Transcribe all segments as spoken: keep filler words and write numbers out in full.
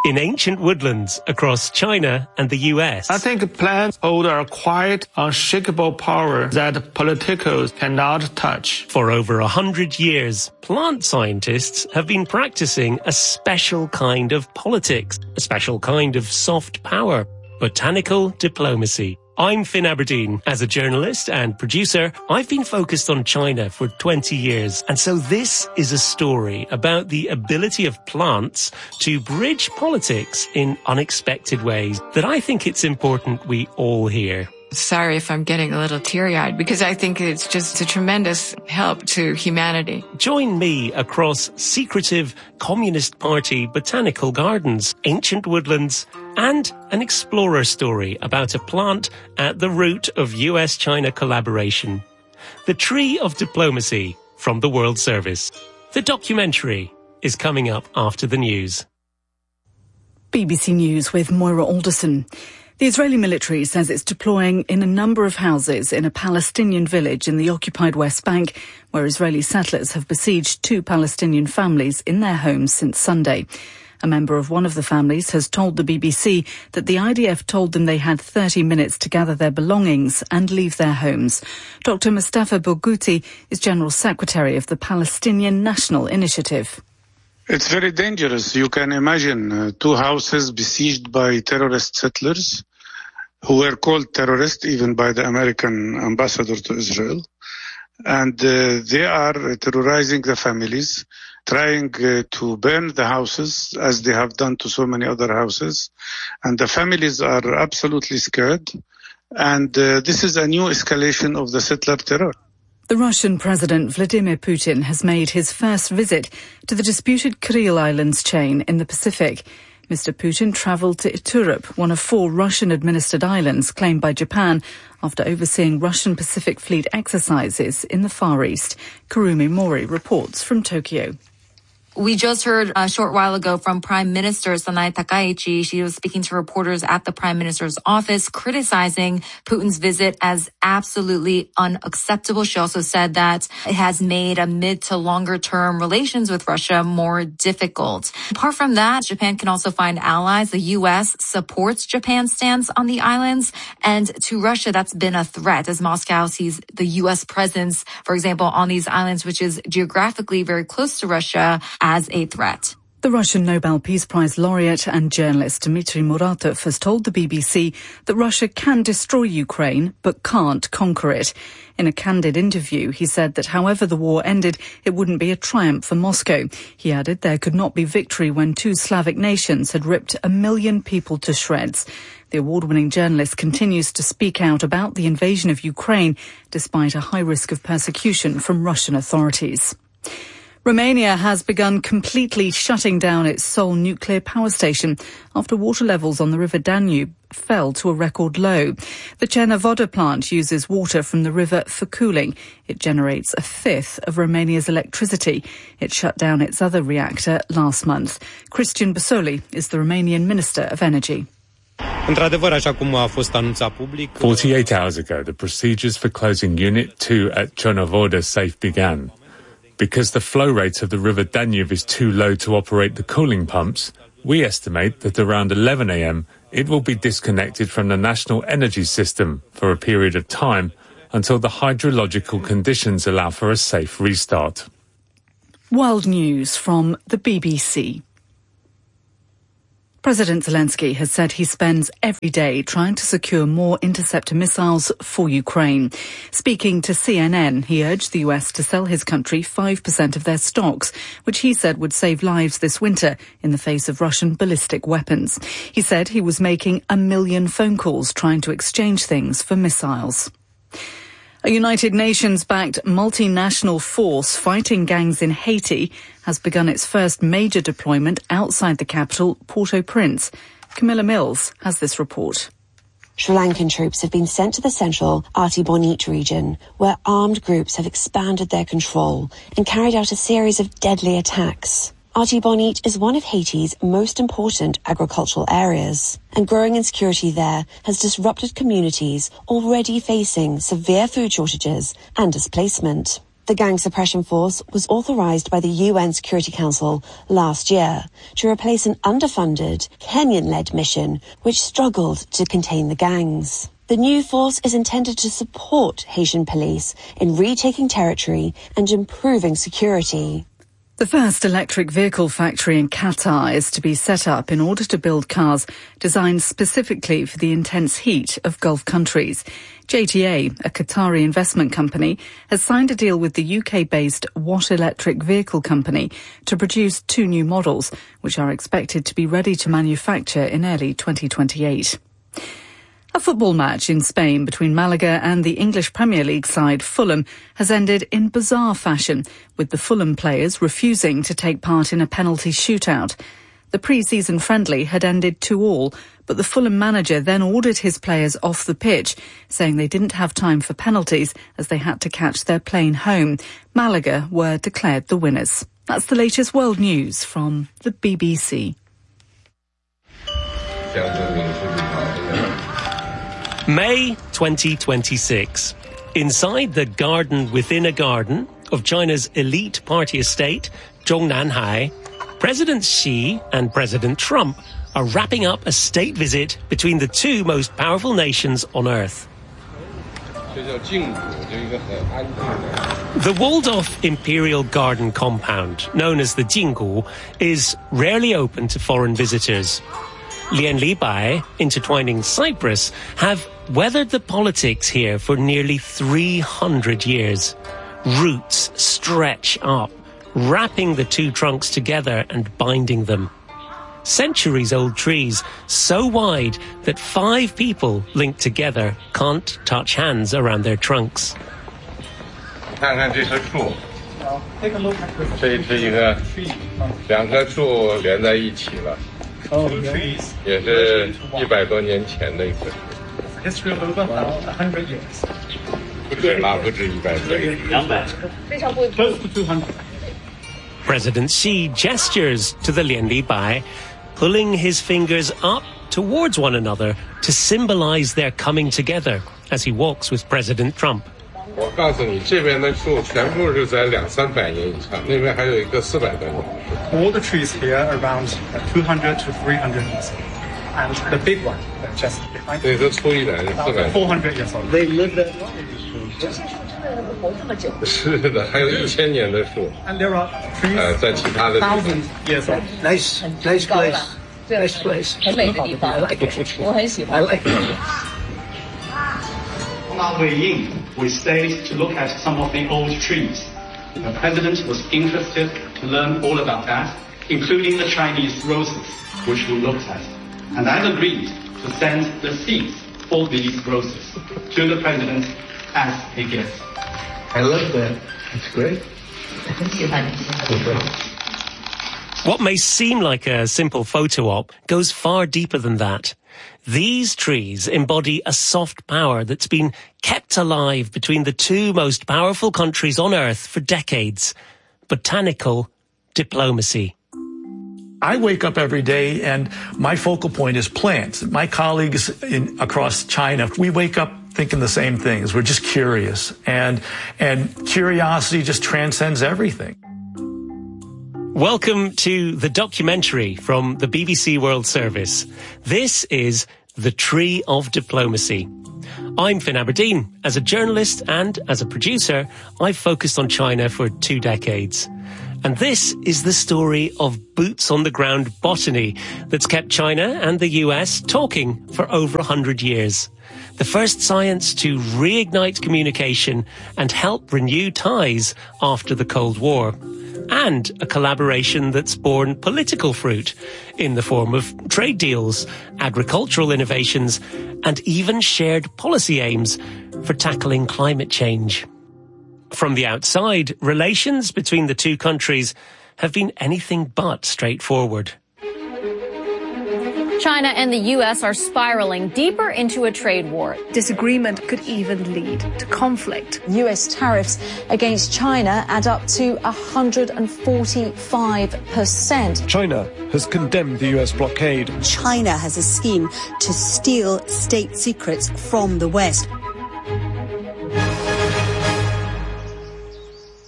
in ancient woodlands across China and the U S. I think plants hold a quiet, unshakable power that politicos cannot touch. For over a hundred years, plant scientists have been practicing a special kind of politics, a special kind of soft power, botanical diplomacy. I'm Finn Aberdeen. As a journalist and producer, I've been focused on China for twenty years. And so this is a story about the ability of plants to bridge politics in unexpected ways that I think it's important we all hear. Sorry if I'm getting a little teary-eyed because I think it's just a tremendous help to humanity. Join me across secretive Communist Party botanical gardens, ancient woodlands, and an explorer story about a plant at the root of U S China collaboration. The Tree of Diplomacy from the World Service. The documentary is coming up after the news. B B C News with Moira Alderson. The Israeli military says it's deploying in a number of houses in a Palestinian village in the occupied West Bank, where Israeli settlers have besieged two Palestinian families in their homes since Sunday. A member of one of the families has told the B B C that the I D F told them they had thirty minutes to gather their belongings and leave their homes. Doctor Mustafa Bourgouti is General Secretary of the Palestinian National Initiative. It's very dangerous. You can imagine uh, two houses besieged by terrorist settlers who were called terrorists even by the American ambassador to Israel. And uh, they are terrorizing the families, trying uh, to burn the houses as they have done to so many other houses. And the families are absolutely scared. And uh, this is a new escalation of the settler terror. The Russian President Vladimir Putin has made his first visit to the disputed Kuril Islands chain in the Pacific. Mister Putin travelled to Iturup, one of four Russian-administered islands claimed by Japan, after overseeing Russian Pacific Fleet exercises in the Far East. Kurumi Mori reports from Tokyo. We just heard a short while ago from Prime Minister Sanae Takaichi. She was speaking to reporters at the Prime Minister's office, criticizing Putin's visit as absolutely unacceptable. She also said that it has made a mid to longer term relations with Russia more difficult. Apart from that, Japan can also find allies. The U S supports Japan's stance on the islands, and to Russia, that's been a threat as Moscow sees the U S presence, for example, on these islands, which is geographically very close to Russia, as a threat. The Russian Nobel Peace Prize laureate and journalist Dmitry Muratov has told the B B C that Russia can destroy Ukraine but can't conquer it. In a candid interview, he said that however the war ended, it wouldn't be a triumph for Moscow. He added there could not be victory when two Slavic nations had ripped a million people to shreds. The award-winning journalist continues to speak out about the invasion of Ukraine despite a high risk of persecution from Russian authorities. Romania has begun completely shutting down its Sol nuclear power station after water levels on the River Danube fell to a record low. The Cernavodă plant uses water from the river for cooling. It generates a fifth of Romania's electricity. It shut down its other reactor last month. Cristian Basoli is the Romanian Minister of Energy. forty-eight hours ago, the procedures for closing Unit two at Cernavodă safe began. Because the flow rate of the River Danube is too low to operate the cooling pumps, we estimate that around eleven a.m. it will be disconnected from the national energy system for a period of time until the hydrological conditions allow for a safe restart. World news from the B B C. President Zelensky has said he spends every day trying to secure more interceptor missiles for Ukraine. Speaking to C N N, he urged the U S to sell his country five percent of their stocks, which he said would save lives this winter in the face of Russian ballistic weapons. He said he was making a million phone calls trying to exchange things for missiles. A United Nations-backed multinational force fighting gangs in Haiti has begun its first major deployment outside the capital, Port-au-Prince. Camilla Mills has this report. Sri Lankan troops have been sent to the central Artibonite region, where armed groups have expanded their control and carried out a series of deadly attacks. Artibonite is one of Haiti's most important agricultural areas, and growing insecurity there has disrupted communities already facing severe food shortages and displacement. The gang suppression force was authorised by the U N Security Council last year to replace an underfunded, Kenyan-led mission which struggled to contain the gangs. The new force is intended to support Haitian police in retaking territory and improving security. The first electric vehicle factory in Qatar is to be set up in order to build cars designed specifically for the intense heat of Gulf countries. J T A, a Qatari investment company, has signed a deal with the U K-based Watt Electric Vehicle Company to produce two new models, which are expected to be ready to manufacture in early twenty twenty-eight. A football match in Spain between Malaga and the English Premier League side Fulham has ended in bizarre fashion, with the Fulham players refusing to take part in a penalty shootout. The pre-season friendly had ended two all, but the Fulham manager then ordered his players off the pitch, saying they didn't have time for penalties as they had to catch their plane home. Malaga were declared the winners. That's the latest world news from the B B C. May twenty twenty-six. Inside the garden within a garden of China's elite party estate, Zhongnanhai, President Xi and President Trump are wrapping up a state visit between the two most powerful nations on Earth. The walled-off Imperial Garden compound, known as the Jinggu, is rarely open to foreign visitors. Lian Libai, intertwining Cyprus, have weathered the politics here for nearly three hundred years. Roots stretch up, wrapping the two trunks together and binding them. Centuries-old trees, so wide that five people linked together can't touch hands around their trunks. Take a look at this. 这是一个两棵树连在一起了。 也是一百多年前的一棵树。 History of over a hundred years. 不止啦，不止一百岁。两百。 Close to two hundred. President Xi gestures to the Lian Libai, pulling his fingers up towards one another to symbolize their coming together as he walks with President Trump. 我告诉你，这边的树全部是在两三百年以上，那边还有一个四百多年。 All the trees here are around two hundred to three hundred years old. And the big one, just behind. 所以说粗一点是四百。 four hundred years old. They live there. 是的，还有一千年的树。 And there are trees 呃，在其他的地方。 thousands years old. Nice, nice place. Nice place. I like it. I like it. On our way in, we stayed to look at some of the old trees. The president was interested to learn all about that, including the Chinese roses, which we looked at. And I've agreed to send the seeds for these roses to the president as a gift. I love that. It's great. What may seem like a simple photo op goes far deeper than that. These trees embody a soft power that's been kept alive between the two most powerful countries on Earth for decades. Botanical diplomacy. I wake up every day and my focal point is plants. My colleagues in, across China, we wake up thinking the same things. We're just curious. And, and curiosity just transcends everything. Welcome to the documentary from the B B C World Service. This is The Tree of Diplomacy. I'm Finn Aberdeen. As a journalist and as a producer, I've focused on China for two decades. And this is the story of boots-on-the-ground botany that's kept China and the U S talking for over a hundred years. The first science to reignite communication and help renew ties after the Cold War. And a collaboration that's borne political fruit in the form of trade deals, agricultural innovations, and even shared policy aims for tackling climate change. From the outside, relations between the two countries have been anything but straightforward. China and the U S are spiraling deeper into a trade war. Disagreement could even lead to conflict. U S tariffs against China add up to one hundred forty-five percent. China has condemned the U S blockade. China has a scheme to steal state secrets from the West.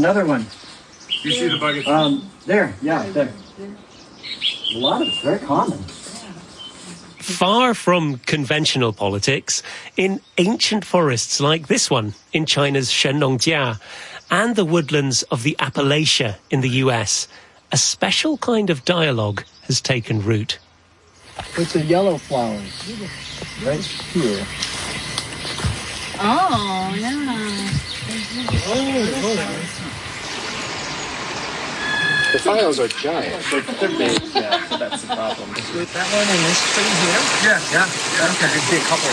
another one. You see the bucket? Um, there, yeah, there. A lot of it's very common. Far from conventional politics, in ancient forests like this one in China's Shenlongjia and the woodlands of the Appalachia in the U S, a special kind of dialogue has taken root. It's a yellow flower, right here. Oh, yeah. Oh, the files are giant. They're, they're big, yeah, so that's the problem. That one and this tree here? Yeah, yeah. Okay. I see a couple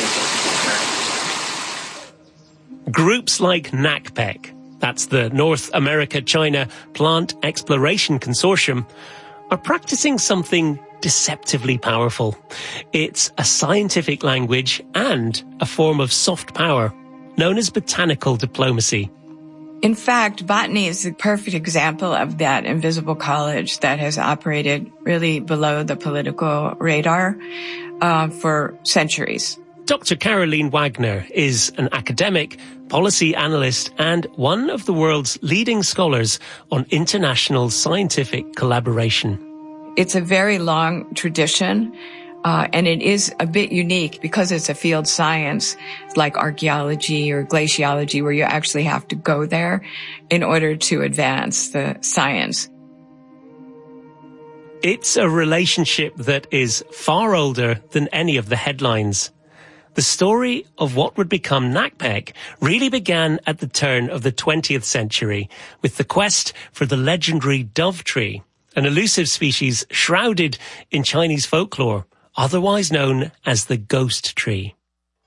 of those. Groups like NACPEC, that's the North America-China Plant Exploration Consortium, are practicing something deceptively powerful. It's a scientific language and a form of soft power known as botanical diplomacy. In fact, botany is the perfect example of that invisible college that has operated really below the political radar uh, for centuries. Doctor Caroline Wagner is an academic, policy analyst, and one of the world's leading scholars on international scientific collaboration. It's a very long tradition. Uh, and it is a bit unique because it's a field science like archaeology or glaciology where you actually have to go there in order to advance the science. It's a relationship that is far older than any of the headlines. The story of what would become NACPEC really began at the turn of the twentieth century with the quest for the legendary dove tree, an elusive species shrouded in Chinese folklore, otherwise known as the ghost tree.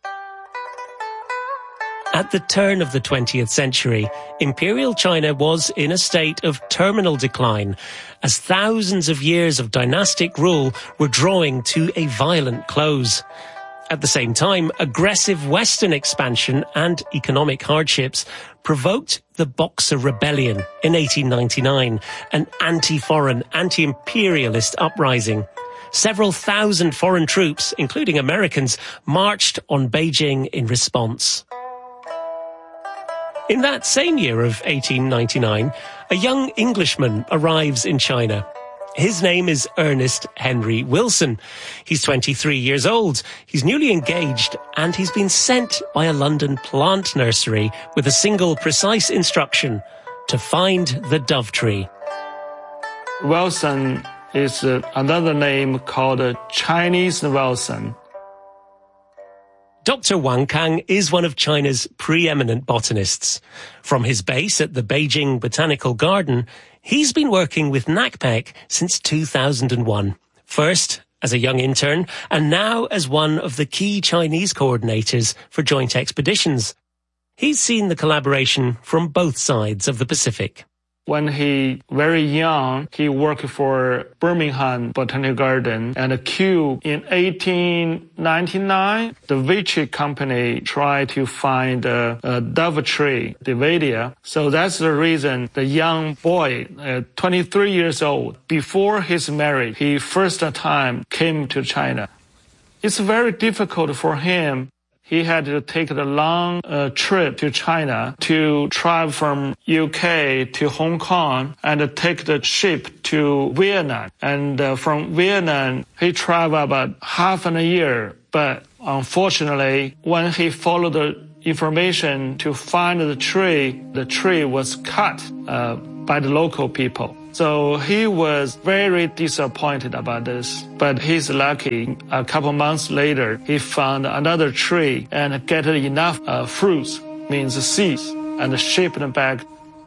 At the turn of the twentieth century, Imperial China was in a state of terminal decline, as thousands of years of dynastic rule were drawing to a violent close. At the same time, aggressive Western expansion and economic hardships provoked the Boxer Rebellion in eighteen ninety-nine, an anti-foreign, anti-imperialist uprising. Several thousand foreign troops, including Americans, marched on Beijing in response. In that same year of eighteen ninety-nine, a young Englishman arrives in China. His name is Ernest Henry Wilson. He's twenty-three years old. He's newly engaged, and he's been sent by a London plant nursery with a single precise instruction: to find the dove tree. Wilson is uh, another name called uh, Chinese Wilson. Doctor Wang Kang is one of China's preeminent botanists. From his base at the Beijing Botanical Garden, he's been working with NACPEC since two thousand one, first as a young intern and now as one of the key Chinese coordinators for joint expeditions. He's seen the collaboration from both sides of the Pacific. When he very young, he worked for Birmingham Botanical Garden and Kew. In eighteen ninety-nine, the Vichy company tried to find a, a dove tree, Divadia. So that's the reason the young boy, uh, twenty-three years old, before his marriage, he first time came to China. It's very difficult for him. He had to take a long uh, trip to China to travel from U K to Hong Kong and take the ship to Vietnam. And uh, from Vietnam, he traveled about half an year. But unfortunately, when he followed the information to find the tree, the tree was cut uh, by the local people. So he was very disappointed about this, but he's lucky. A couple months later, he found another tree and get enough uh, fruits, means seeds, and shipped them back.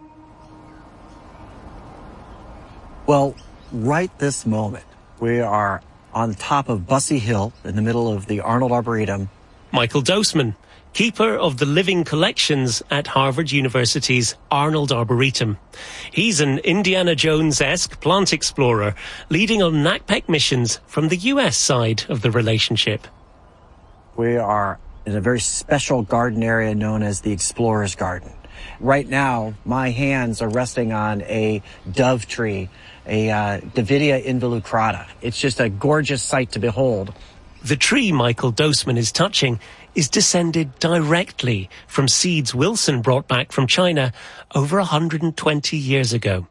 Well, right this moment, we are on top of Bussey Hill in the middle of the Arnold Arboretum. Michael Doseman, keeper of the living collections at Harvard University's Arnold Arboretum. He's an Indiana Jones-esque plant explorer, leading on NACPEC missions from the U S side of the relationship. We are in a very special garden area known as the Explorer's Garden. Right now, my hands are resting on a dove tree, a uh, Davidia involucrata. It's just a gorgeous sight to behold. The tree Michael Doseman is touching is descended directly from seeds Wilson brought back from China over one hundred twenty years ago.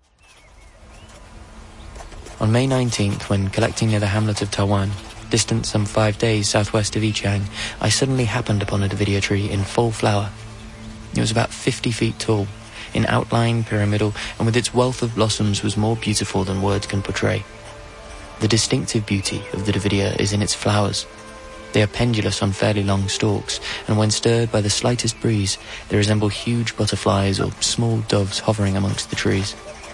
On May nineteenth, when collecting near the hamlet of Tawan, distant some five days southwest of Yichang, I suddenly happened upon a Davidia tree in full flower. It was about fifty feet tall, in outline, pyramidal, and with its wealth of blossoms was more beautiful than words can portray. The distinctive beauty of the Davidia is in its flowers. They are pendulous on fairly long stalks, and when stirred by the slightest breeze, they resemble huge butterflies or small doves hovering amongst the trees.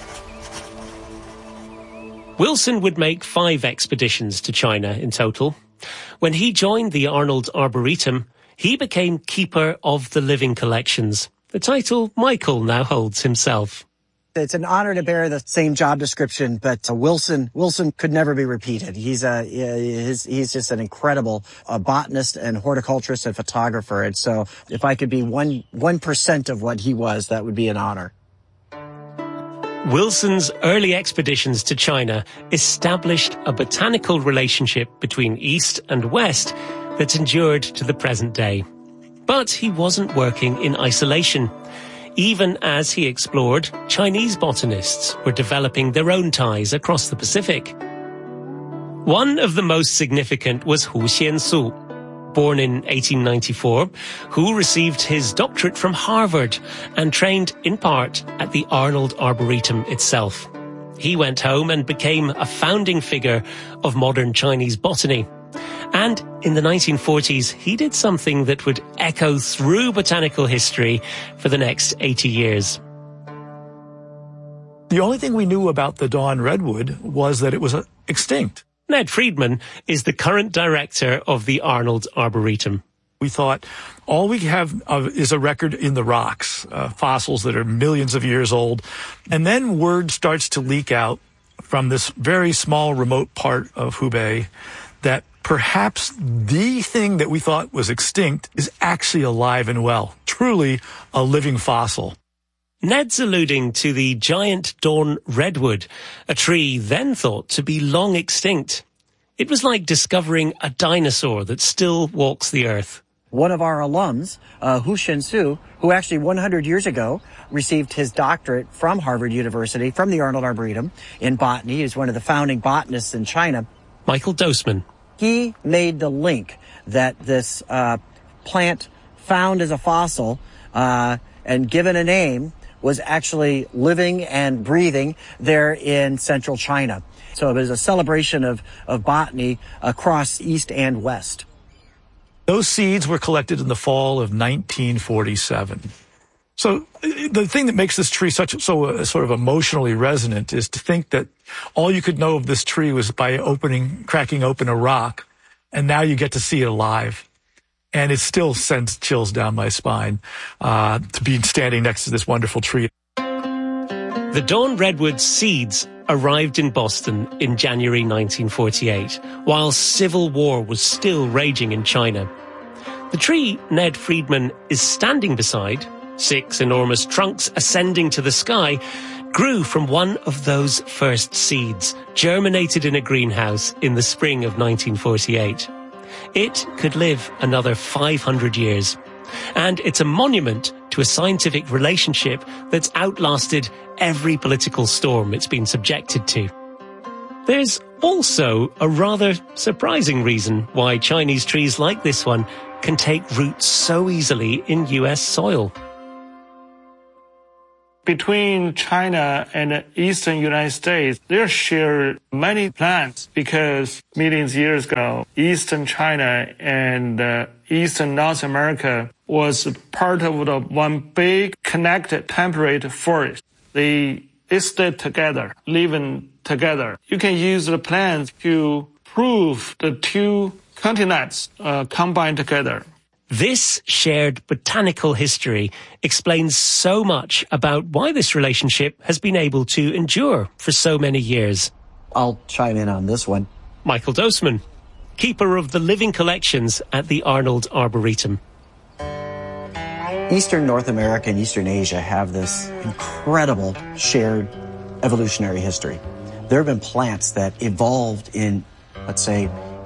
Wilson would make five expeditions to China in total. When he joined the Arnold Arboretum, he became Keeper of the Living Collections, the title Michael now holds himself. It's an honor to bear the same job description, but uh, Wilson Wilson could never be repeated. He's a he's, he's just an incredible uh, botanist and horticulturist and photographer. And so, if I could be one one percent of what he was, that would be an honor. Wilson's early expeditions to China established a botanical relationship between East and West that's endured to the present day. But he wasn't working in isolation. Even as he explored, Chinese botanists were developing their own ties across the Pacific. One of the most significant was Hu Xiansu, born in eighteen ninety-four, who received his doctorate from Harvard and trained in part at the Arnold Arboretum itself. He went home and became a founding figure of modern Chinese botany. And in the nineteen forties, he did something that would echo through botanical history for the next eighty years. The only thing we knew about the dawn redwood was that it was uh, extinct. Ned Friedman is the current director of the Arnold Arboretum. We thought all we have uh, is a record in the rocks, uh, fossils that are millions of years old. And then word starts to leak out from this very small remote part of Hubei that perhaps the thing that we thought was extinct is actually alive and well, truly a living fossil. Ned's alluding to the giant dawn redwood, a tree then thought to be long extinct. It was like discovering a dinosaur that still walks the earth. One of our alums, uh, Hu Xiansu, who actually one hundred years ago received his doctorate from Harvard University, from the Arnold Arboretum in botany. He was one of the founding botanists in China. Michael Dosman. He made the link that this uh, plant found as a fossil uh, and given a name was actually living and breathing there in central China. So it was a celebration of, of botany across East and West. Those seeds were collected in the fall of nineteen forty-seven. So the thing that makes this tree such so uh, sort of emotionally resonant is to think that all you could know of this tree was by opening, cracking open a rock, and now you get to see it alive. And it still sends chills down my spine uh, to be standing next to this wonderful tree. The dawn redwood seeds arrived in Boston in January nineteen forty-eight, while civil war was still raging in China. The tree Ned Friedman is standing beside, six enormous trunks ascending to the sky, grew from one of those first seeds, germinated in a greenhouse in the spring of nineteen forty-eight. It could live another five hundred years. And it's a monument to a scientific relationship that's outlasted every political storm it's been subjected to. There's also a rather surprising reason why Chinese trees like this one can take root so easily in U S soil. Between China and the eastern United States, there share many plants because millions of years ago, eastern China and uh, eastern North America was part of the one big connected temperate forest. They stayed together, living together. You can use the plants to prove the two continents uh, combined together. This shared botanical history explains so much about why this relationship has been able to endure for so many years. I'll chime in on this one. Michael Dosman, keeper of the living collections at the Arnold Arboretum. Eastern North America and Eastern Asia have this incredible shared evolutionary history. There have been plants that evolved in, let's say,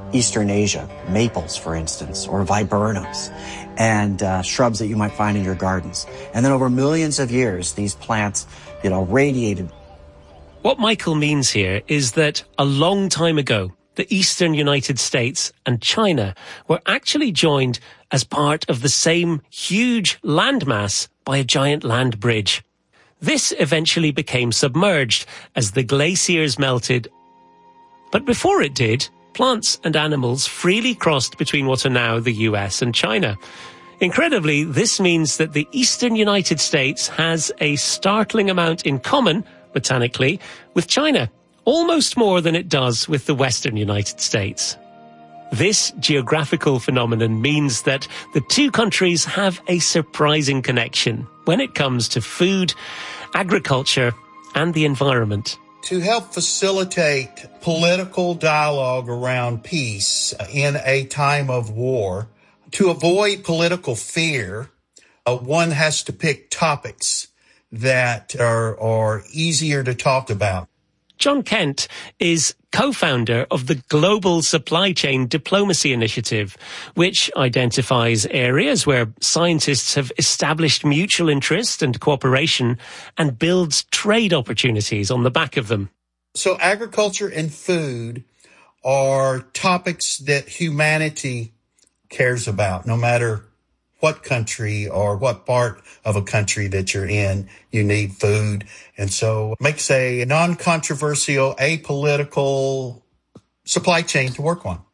Eastern Asia, maples, for instance, or viburnums, and uh, shrubs that you might find in your gardens. And then over millions of years, these plants, you know, radiated. What Michael means here is that a long time ago, the eastern United States and China were actually joined as part of the same huge landmass by a giant land bridge. This eventually became submerged as the glaciers melted. But before it did, plants and animals freely crossed between what are now the U S and China. Incredibly, this means that the eastern United States has a startling amount in common, botanically, with China, almost more than it does with the western United States. This geographical phenomenon means that the two countries have a surprising connection when it comes to food, agriculture, and the environment. To help facilitate political dialogue around peace in a time of war, to avoid political fear, uh, one has to pick topics that are, are easier to talk about. John Kent is co-founder of the Global Supply Chain Diplomacy Initiative, which identifies areas where scientists have established mutual interest and cooperation and builds trade opportunities on the back of them. So agriculture and food are topics that humanity cares about, no matter what country or what part of a country that you're in, you need food. And so it makes a non-controversial, apolitical supply chain to work on.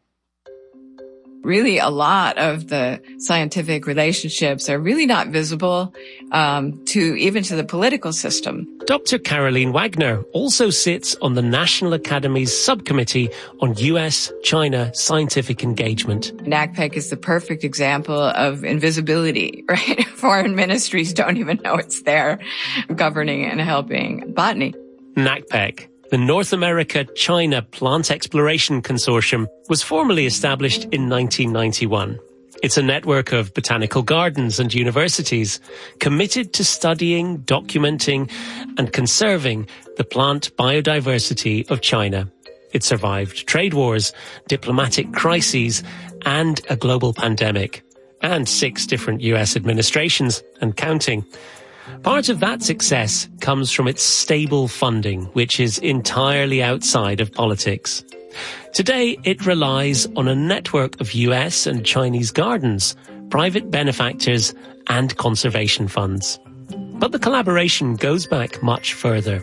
Really, a lot of the scientific relationships are really not visible um, to even to the political system. Doctor Caroline Wagner also sits on the National Academy's subcommittee on U S China scientific engagement. NACPEC is the perfect example of invisibility, right? Foreign ministries don't even know it's there, governing and helping botany. NACPEC, the North America-China Plant Exploration Consortium, was formally established in nineteen ninety-one. It's a network of botanical gardens and universities committed to studying, documenting, and conserving the plant biodiversity of China. It survived trade wars, diplomatic crises, and a global pandemic, and six different U S administrations and counting. Part of that success comes from its stable funding, which is entirely outside of politics. Today, it relies on a network of U S and Chinese gardens, private benefactors, and conservation funds. But the collaboration goes back much further.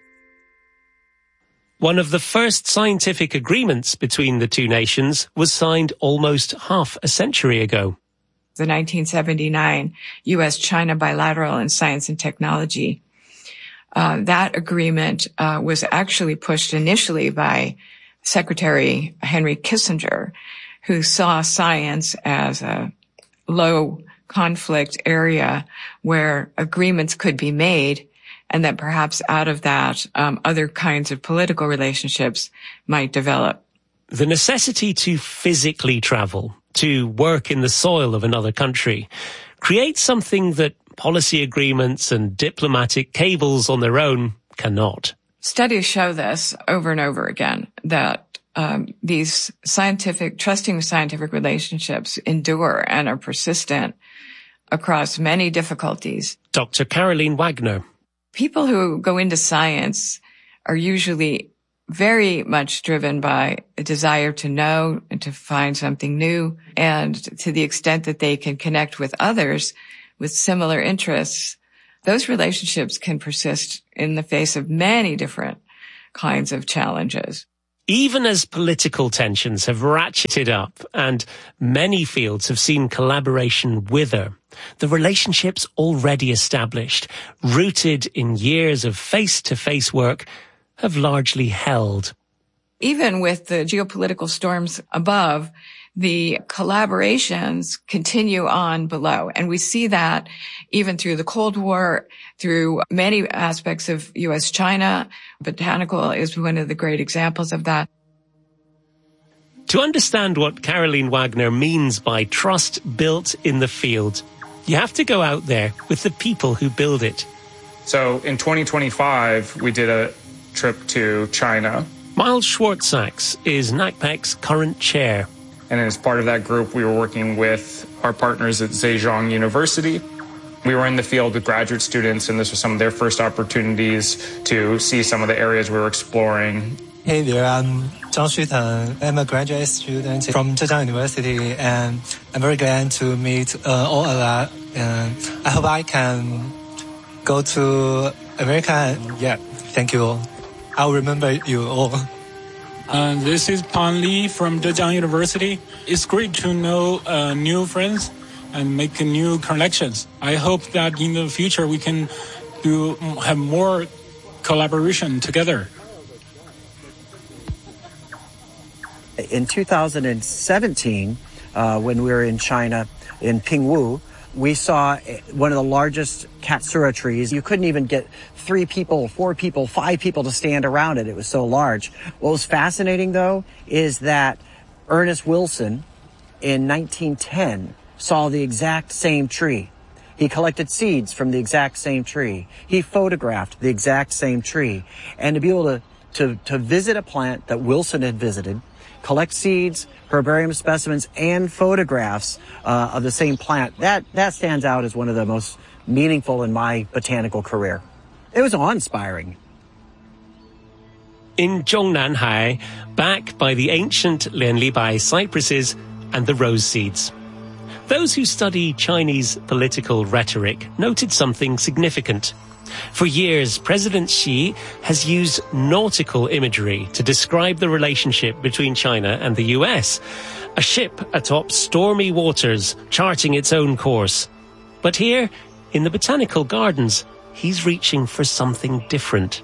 One of the first scientific agreements between the two nations was signed almost half a century ago. The nineteen seventy-nine U S China bilateral in science and technology. Uh, that agreement uh, was actually pushed initially by Secretary Henry Kissinger, who saw science as a low conflict area where agreements could be made, and that perhaps out of that um, other kinds of political relationships might develop. The necessity to physically travel, to work in the soil of another country, creates something that policy agreements and diplomatic cables on their own cannot. Studies show this over and over again, that um, these scientific, trusting scientific relationships endure and are persistent across many difficulties. Doctor Caroline Wagner. People who go into science are usually very much driven by a desire to know and to find something new. And to the extent that they can connect with others with similar interests, those relationships can persist in the face of many different kinds of challenges. Even as political tensions have ratcheted up and many fields have seen collaboration wither, the relationships already established, rooted in years of face-to-face work, have largely held. Even with the geopolitical storms above, the collaborations continue on below. And we see that even through the Cold War, through many aspects of U S China. Botanical is one of the great examples of that. To understand what Caroline Wagner means by trust built in the field, you have to go out there with the people who build it. So in twenty twenty-five, we did a trip to China. Miles Schwartzax is NACPEC's current chair. And as part of that group, we were working with our partners at Zhejiang University. We were in the field with graduate students, and this was some of their first opportunities to see some of the areas we were exploring. Hey there, I'm Zhang Xuteng. I'm a graduate student from Zhejiang University, and I'm very glad to meet uh, all of that. And I hope I can go to America. Yeah, thank you all. I'll remember you all. Uh, this is Pan Li from Zhejiang University. It's great to know uh, new friends and make new connections. I hope that in the future we can do have more collaboration together. In two thousand seventeen, uh, when we were in China, in Pingwu, we saw one of the largest katsura trees. You couldn't even get three people, four people, five people to stand around it. It was so large. What was fascinating, though, is that Ernest Wilson in nineteen ten saw the exact same tree. He collected seeds from the exact same tree. He photographed the exact same tree. And to be able to, to, to visit a plant that Wilson had visited, collect seeds, herbarium specimens, and photographs uh, of the same plant, that, that stands out as one of the most meaningful in my botanical career. It was awe-inspiring. In Zhongnanhai, back by the ancient Lianlibai cypresses and the rose seeds. Those who study Chinese political rhetoric noted something significant. For years, President Xi has used nautical imagery to describe the relationship between China and the U S. A ship atop stormy waters, charting its own course. But here, in the Botanical Gardens, he's reaching for something different.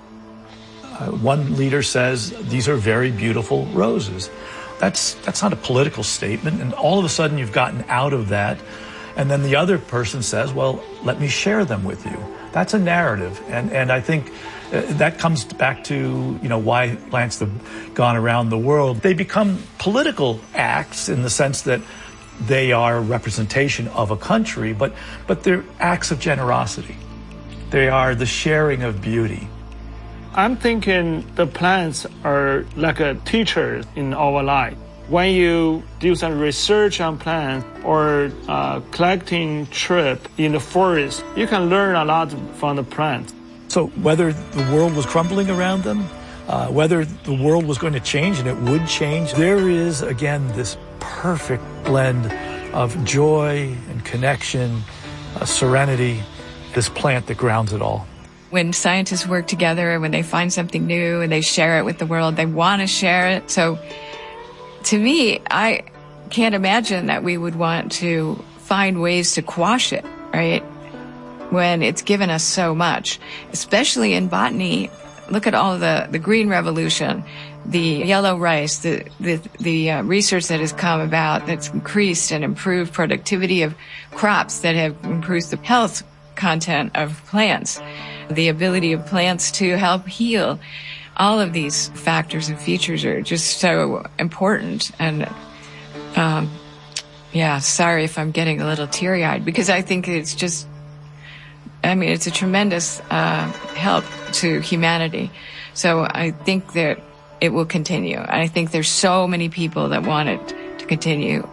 Uh, one leader says, these are very beautiful roses. That's, that's not a political statement, and all of a sudden you've gotten out of that. And then the other person says, well, let me share them with you. That's a narrative, and, and I think uh, that comes back to, you know, why plants have gone around the world. They become political acts in the sense that they are a representation of a country, but, but they're acts of generosity. They are the sharing of beauty. I'm thinking the plants are like a teacher in our life. When you do some research on plants or uh, collecting trip in the forest, you can learn a lot from the plants. So whether the world was crumbling around them, uh, whether the world was going to change, and it would change, there is, again, this perfect blend of joy and connection, uh, serenity, this plant that grounds it all. When scientists work together, when they find something new and they share it with the world, they want to share it. So to me, I can't imagine that we would want to find ways to quash it, right? When it's given us so much, especially in botany. Look at all the, the green revolution, the yellow rice, the, the, the uh, research that has come about that's increased and improved productivity of crops, that have improved the health content of plants, the ability of plants to help heal. All of these factors and features are just so important. And, um, yeah, sorry if I'm getting a little teary-eyed, because I think it's just, I mean, it's a tremendous uh, help to humanity. So I think that it will continue. I think there's so many people that want it to continue.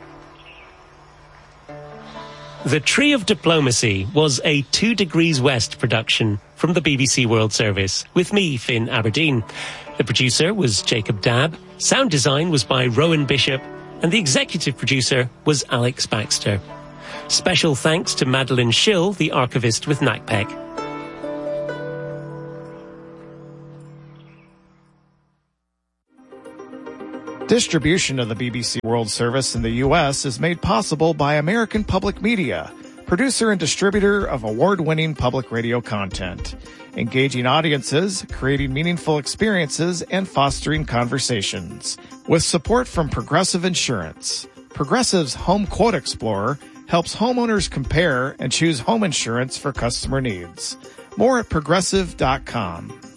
The Tree of Diplomacy was a Two Degrees West production from the B B C World Service, with me, Finn Aberdeen. The producer was Jacob Dabb, sound design was by Rowan Bishop, and the executive producer was Alex Baxter. Special thanks to Madeline Schill, the archivist with NACPEC. Distribution of the B B C World Service in the U S is made possible by American Public Media, producer and distributor of award-winning public radio content, engaging audiences, creating meaningful experiences, and fostering conversations. With support from Progressive Insurance, Progressive's Home Quote Explorer helps homeowners compare and choose home insurance for customer needs. More at progressive dot com.